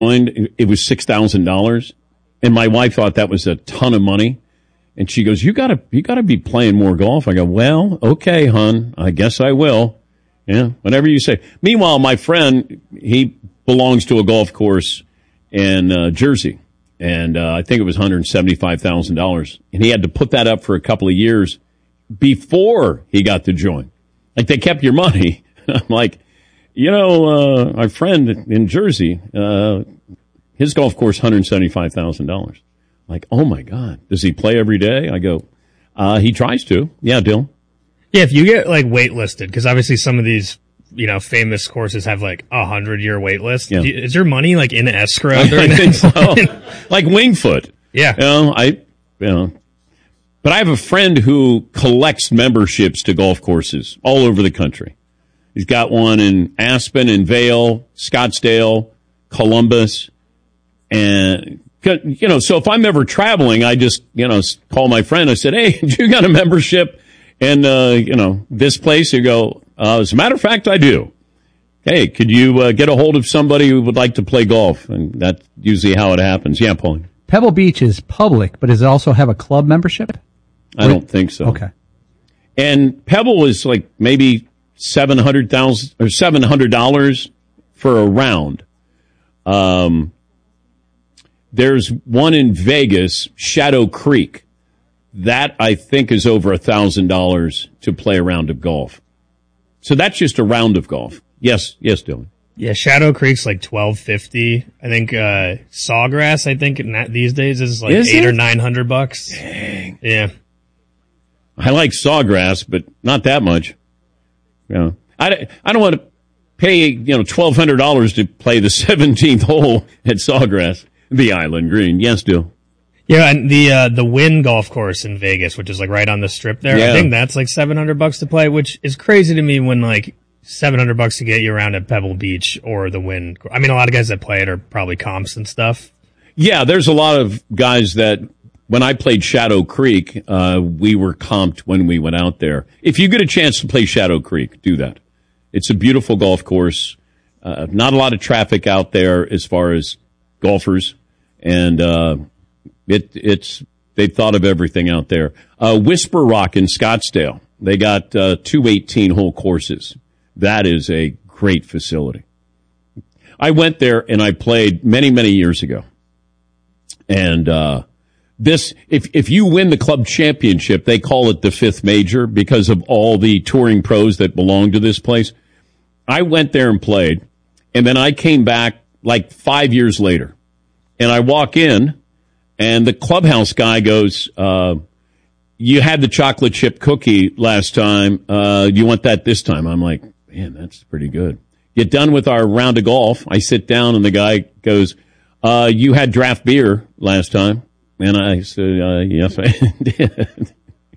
it was $6,000, and my wife thought that was a ton of money. And she goes, you gotta be playing more golf. I go, well, okay, hon, I guess I will. Yeah, whatever you say. Meanwhile, my friend, he belongs to a golf course in Jersey, and I think it was $175,000, and he had to put that up for a couple of years before he got to join. Like, they kept your money. I'm like, our friend in Jersey, his golf course, $175,000. Like, oh my God, does he play every day? I go, he tries to. Yeah, Dylan. Yeah, if you get like waitlisted, because obviously some of these, famous courses have like 100-year wait list. Yeah. Is your money like in escrow during I think so. Like Wingfoot. Yeah. But I have a friend who collects memberships to golf courses all over the country. He's got one in Aspen and Vail, Scottsdale, Columbus, and so if I'm ever traveling, I just, call my friend. I said, hey, you got a membership in, this place? You go, as a matter of fact, I do. Hey, could you get a hold of somebody who would like to play golf? And that's usually how it happens. Yeah, Pauline. Pebble Beach is public, but does it also have a club membership? I don't think so. Okay. And Pebble is like maybe $700,000 or $700 for a round. There's one in Vegas, Shadow Creek. That, I think, is over $1,000 to play a round of golf. So that's just a round of golf. Yes, Dylan. Yeah, Shadow Creek's like $1,250. I think Sawgrass, these days is like $800 or $900. Dang. Yeah. I like Sawgrass, but not that much. I don't want to pay $1,200 to play the 17th hole at Sawgrass. The Island Green. Yes, Dill. Yeah, and the Wynn golf course in Vegas, which is like right on the strip there. Yeah. I think that's like $700 to play, which is crazy to me when like $700 to get you around at Pebble Beach or the Wynn. I mean, a lot of guys that play it are probably comps and stuff. Yeah, there's a lot of guys that when I played Shadow Creek, we were comped when we went out there. If you get a chance to play Shadow Creek, do that. It's a beautiful golf course. Not a lot of traffic out there as far as golfers. And they've thought of everything out there. Whisper Rock in Scottsdale, they got 2 18-hole courses. That is a great facility. I went there and I played many, many years ago. And if you win the club championship, they call it the fifth major because of all the touring pros that belong to this place. I went there and played, and then I came back like 5 years later. And I walk in, and the clubhouse guy goes, you had the chocolate chip cookie last time. You want that this time? I'm like, man, that's pretty good. Get done with our round of golf. I sit down, and the guy goes, you had draft beer last time. And I said, yes, I did.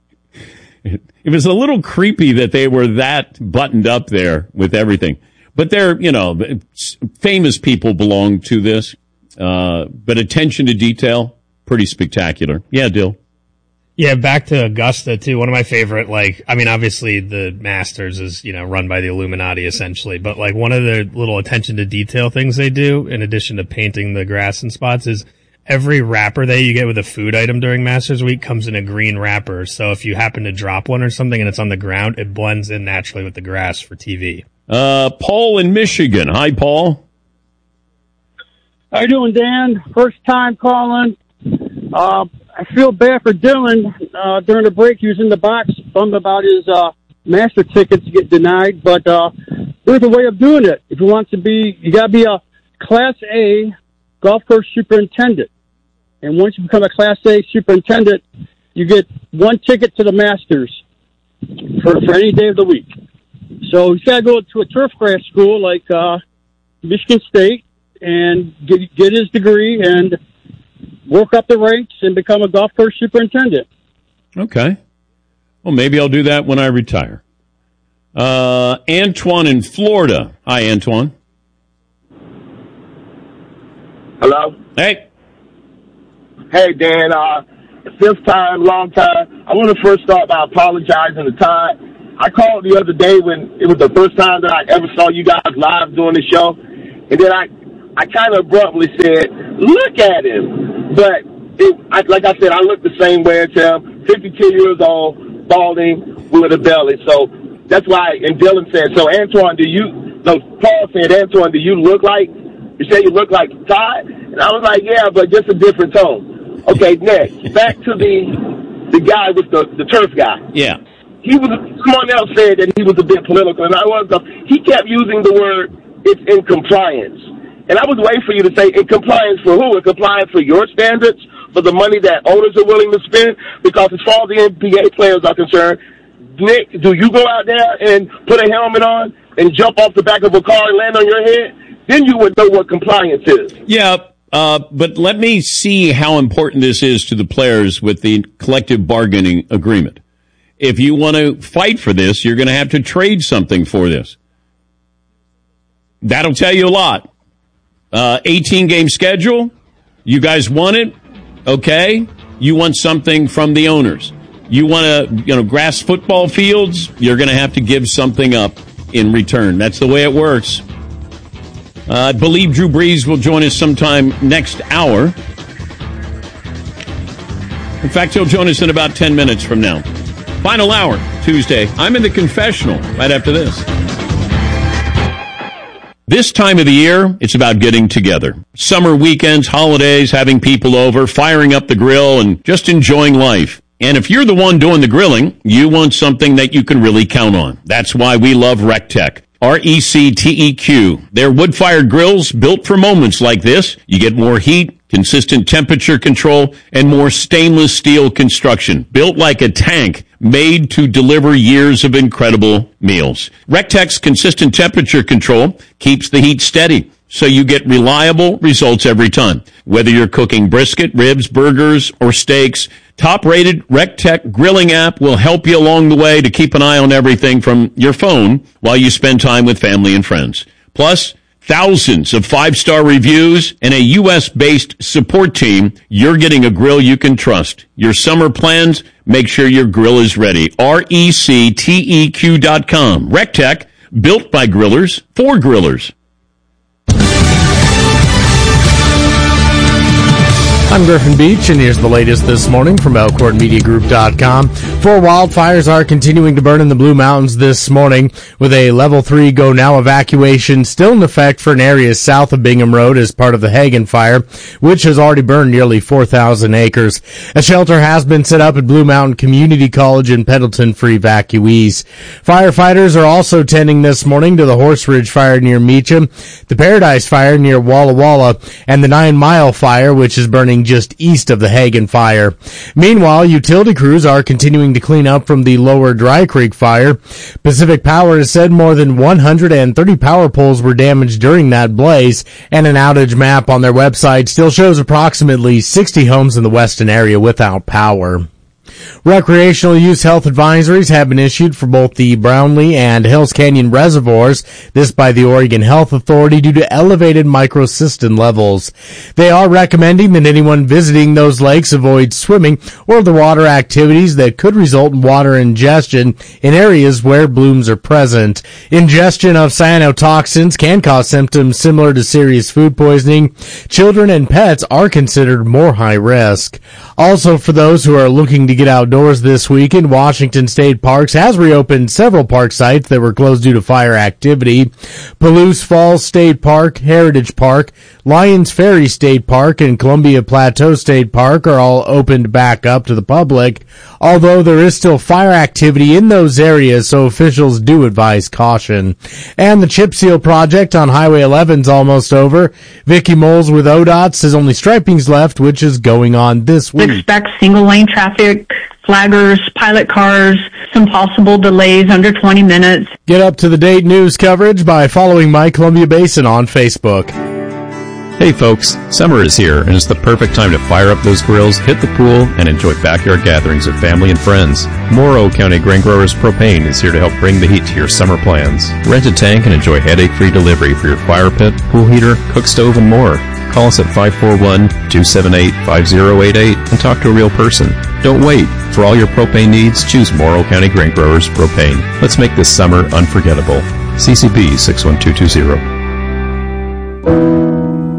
It was a little creepy that they were that buttoned up there with everything. But they're, famous people belong to this. But attention to detail, pretty spectacular. Yeah, Dill. Yeah, back to Augusta, too. One of my favorite, obviously the Masters is, run by the Illuminati, essentially. But, one of the little attention to detail things they do, in addition to painting the grass and spots, is every wrapper that you get with a food item during Masters Week comes in a green wrapper. So if you happen to drop one or something and it's on the ground, it blends in naturally with the grass for TV. Paul in Michigan. Hi, Paul. How you doing, Dan? First time calling. I feel bad for Dylan. During the break, he was in the box, bummed about his master tickets get denied. But there's a way of doing it. If you want to be, you got to be a Class A golf course superintendent. And once you become a Class A superintendent, you get one ticket to the Masters for any day of the week. So he's got to go to a turf grass school like Michigan State and get his degree and work up the ranks and become a golf course superintendent. Okay. Well, maybe I'll do that when I retire. Antoine in Florida. Hi, Antoine. Hello? Hey. Hey, Dan. Fifth time, long time. I want to first start by apologizing to Todd. I called the other day when it was the first time that I ever saw you guys live doing the show. And then I kind of abruptly said, look at him. But like I said, I look the same way as him, 52 years old, balding, with a belly. So that's why, and Dylan said, so Antoine, Paul said, Antoine, do you say you look like Todd? And I was like, yeah, but just a different tone. Okay, next, back to the guy with the turf guy. Yeah. Someone else said that he was a bit political, and he kept using the word, it's in compliance. And I was waiting for you to say, in compliance for who? In compliance for your standards, for the money that owners are willing to spend? Because as far as the NBA players are concerned, Nick, do you go out there and put a helmet on and jump off the back of a car and land on your head? Then you would know what compliance is. Yeah, but let me see how important this is to the players with the collective bargaining agreement. If you want to fight for this, you're going to have to trade something for this. That'll tell you a lot. 18-game schedule. You guys want it? Okay. You want something from the owners. You want grass football fields? You're going to have to give something up in return. That's the way it works. I believe Drew Brees will join us sometime next hour. In fact, he'll join us in about 10 minutes from now. Final hour, Tuesday. I'm in the confessional right after this. This time of the year, it's about getting together. Summer weekends, holidays, having people over, firing up the grill, and just enjoying life. And if you're the one doing the grilling, you want something that you can really count on. That's why we love RecTech. RecTeq. They're wood-fired grills built for moments like this. You get more heat, consistent temperature control, and more stainless steel construction. Built like a tank, made to deliver years of incredible meals. RecTech's consistent temperature control keeps the heat steady, so you get reliable results every time. Whether you're cooking brisket, ribs, burgers, or steaks, top-rated RecTech grilling app will help you along the way to keep an eye on everything from your phone while you spend time with family and friends. Plus, thousands of 5-star reviews and a U.S.-based support team. You're getting a grill you can trust. Your summer plans, make sure your grill is ready. RecTeq.com. RecTech, built by grillers, for grillers. I'm Griffin Beach, and here's the latest this morning from ElkhornMediaGroup.com. 4 wildfires are continuing to burn in the Blue Mountains this morning, with a Level 3 Go Now evacuation still in effect for an area south of Bingham Road as part of the Hagen Fire, which has already burned nearly 4,000 acres. A shelter has been set up at Blue Mountain Community College in Pendleton for evacuees. Firefighters are also tending this morning to the Horse Ridge Fire near Meacham, the Paradise Fire near Walla Walla, and the 9 Mile Fire, which is burning just east of the Hagen Fire. Meanwhile, utility crews are continuing to clean up from the Lower Dry Creek Fire. Pacific Power has said more than 130 power poles were damaged during that blaze, and an outage map on their website still shows approximately 60 homes in the Weston area without power. Recreational use health advisories have been issued for both the Brownlee and Hills Canyon reservoirs, this by the Oregon Health Authority due to elevated microcystin levels. They are recommending that anyone visiting those lakes avoid swimming or the water activities that could result in water ingestion in areas where blooms are present. Ingestion of cyanotoxins can cause symptoms similar to serious food poisoning. Children and pets are considered more high risk. Also, for those who are looking to get outdoors this weekend, Washington State Parks has reopened several park sites that were closed due to fire activity. Palouse Falls State Park, Heritage Park, Lions Ferry State Park, and Columbia Plateau State Park are all opened back up to the public, although there is still fire activity in those areas, so officials do advise caution. And the chip seal project on Highway 11 is almost over. Vicky Moles with ODOT says only striping's left, which is going on this week. Expect single-lane traffic, flaggers, pilot cars, some possible delays under 20 minutes. Get up-to-the-date news coverage by following My Columbia Basin on Facebook. Hey folks, summer is here and it's the perfect time to fire up those grills, hit the pool, and enjoy backyard gatherings with family and friends. Morrow County Grain Growers Propane is here to help bring the heat to your summer plans. Rent a tank and enjoy headache-free delivery for your fire pit, pool heater, cook stove, and more. Call us at 541-278-5088 and talk to a real person. Don't wait. For all your propane needs, choose Morrow County Grain Growers Propane. Let's make this summer unforgettable. CCB 61220.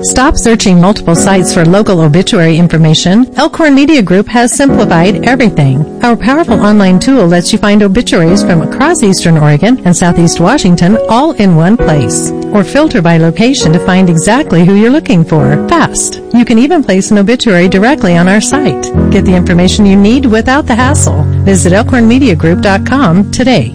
Stop searching multiple sites for local obituary information. Elkhorn Media Group has simplified everything. Our powerful online tool lets you find obituaries from across Eastern Oregon and Southeast Washington all in one place. Or filter by location to find exactly who you're looking for. Fast. You can even place an obituary directly on our site. Get the information you need without the hassle. Visit elkhornmediagroup.com today.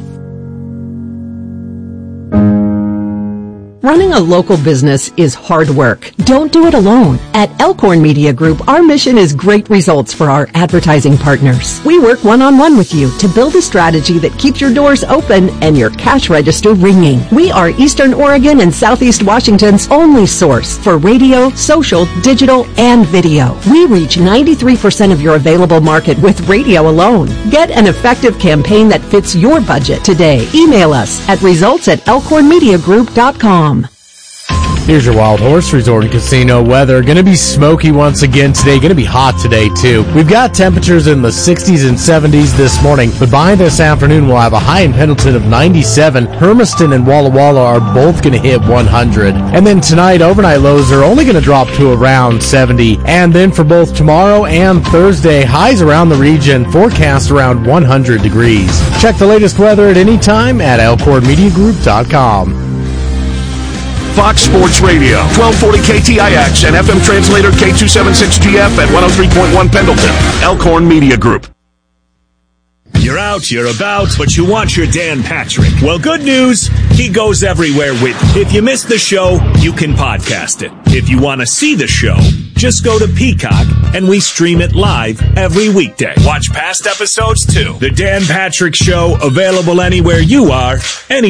Running a local business is hard work. Don't do it alone. At Elkhorn Media Group, our mission is great results for our advertising partners. We work one-on-one with you to build a strategy that keeps your doors open and your cash register ringing. We are Eastern Oregon and Southeast Washington's only source for radio, social, digital, and video. We reach 93% of your available market with radio alone. Get an effective campaign that fits your budget today. Email us at results@elkhornmediagroup.com. Here's your Wild Horse Resort and Casino weather. Going to be smoky once again today. Going to be hot today, too. We've got temperatures in the 60s and 70s this morning, but by this afternoon, we'll have a high in Pendleton of 97. Hermiston and Walla Walla are both going to hit 100. And then tonight, overnight lows are only going to drop to around 70. And then for both tomorrow and Thursday, highs around the region forecast around 100 degrees. Check the latest weather at any time at elkhornmediagroup.com. Fox Sports Radio, 1240 KTIX and FM translator K276GF at 103.1 Pendleton. Elkhorn Media Group. You're out, you're about, but you want your Dan Patrick. Well, good news, he goes everywhere with you. If you missed the show, you can podcast it. If you want to see the show, just go to Peacock, and we stream it live every weekday. Watch past episodes, too. The Dan Patrick Show, available anywhere you are, any